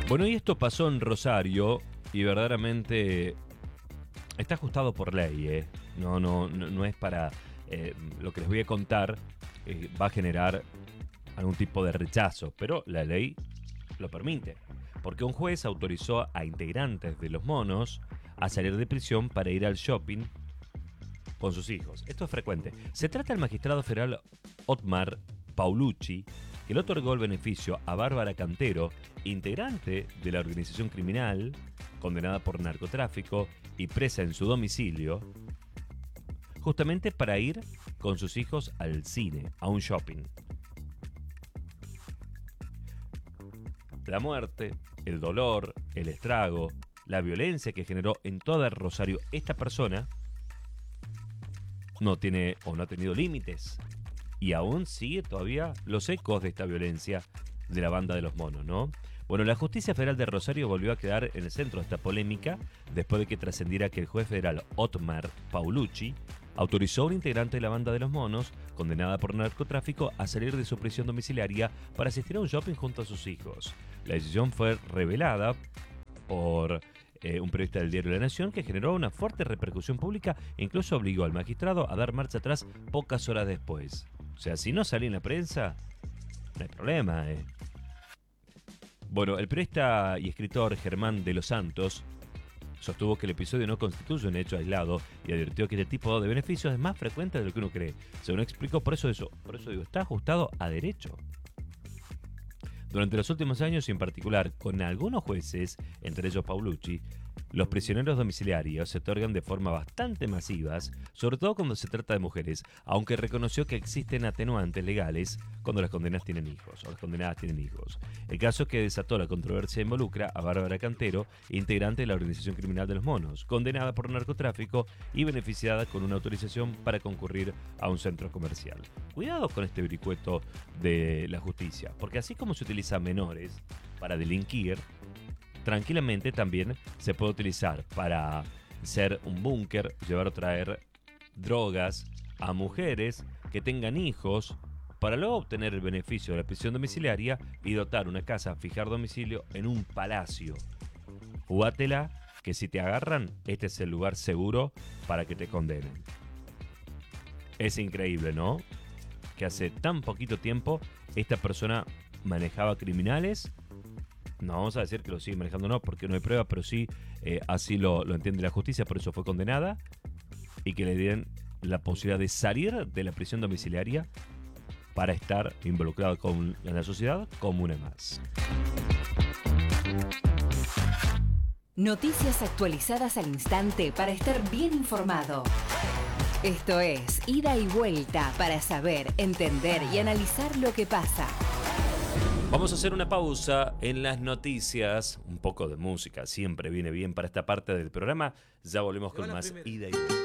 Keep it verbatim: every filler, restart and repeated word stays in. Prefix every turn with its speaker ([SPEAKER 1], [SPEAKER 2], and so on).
[SPEAKER 1] Bueno, y esto pasó en Rosario y verdaderamente está ajustado por ley, ¿eh? No, no, no, no es para... Eh, lo que les voy a contar eh, va a generar algún tipo de rechazo, pero la ley lo permite. Porque un juez autorizó a integrantes de Los Monos a salir de prisión para ir al shopping con sus hijos. Esto es frecuente. Se trata del magistrado federal Otmar Paulucci, que le otorgó el beneficio a Bárbara Cantero, integrante de la organización criminal, condenada por narcotráfico y presa en su domicilio, justamente para ir con sus hijos al cine, a un shopping. La muerte, el dolor, el estrago, la violencia que generó en toda Rosario esta persona no tiene o no ha tenido límites. Y aún sigue todavía los ecos de esta violencia de la banda de Los Monos, ¿no? Bueno, la Justicia Federal de Rosario volvió a quedar en el centro de esta polémica después de que trascendiera que el juez federal Otmar Paulucci autorizó a un integrante de la banda de Los Monos, condenada por narcotráfico, a salir de su prisión domiciliaria para asistir a un shopping junto a sus hijos. La decisión fue revelada por eh, un periodista del diario La Nación, que generó una fuerte repercusión pública e incluso obligó al magistrado a dar marcha atrás pocas horas después. O sea, si no salía en la prensa, no hay problema, ¿eh? Bueno, el periodista y escritor Germán de los Santos sostuvo que el episodio no constituye un hecho aislado y advirtió que este tipo de beneficios es más frecuente de lo que uno cree. Según explicó, por eso eso, por eso digo, está ajustado a derecho. Durante los últimos años, y en particular con algunos jueces, entre ellos Paulucci, los prisioneros domiciliarios se otorgan de forma bastante masivas, sobre todo cuando se trata de mujeres, aunque reconoció que existen atenuantes legales cuando las condenas tienen hijos, o las condenadas tienen hijos. El caso que desató la controversia involucra a Bárbara Cantero, integrante de la organización criminal de Los Monos, condenada por narcotráfico y beneficiada con una autorización para concurrir a un centro comercial. Cuidado con este vericueto de la justicia, porque así como se utiliza a menores para delinquir, tranquilamente también se puede utilizar para ser un búnker, llevar o traer drogas a mujeres que tengan hijos, para luego obtener el beneficio de la prisión domiciliaria y dotar una casa, fijar domicilio en un palacio. Jugátela, que si te agarran, este es el lugar seguro para que te condenen. Es increíble, ¿no? Que hace tan poquito tiempo esta persona manejaba criminales. No vamos a decir que lo sigue manejando, no, porque no hay prueba, pero sí, eh, así lo, lo entiende la justicia, por eso fue condenada, y que le den la posibilidad de salir de la prisión domiciliaria para estar involucrado con, en la sociedad como una más.
[SPEAKER 2] Noticias actualizadas al instante para estar bien informado. Esto es Ida y Vuelta para saber, entender y analizar lo que pasa.
[SPEAKER 1] Vamos a hacer una pausa en las noticias. Un poco de música siempre viene bien para esta parte del programa. Ya volvemos con más Ida y Vuelta.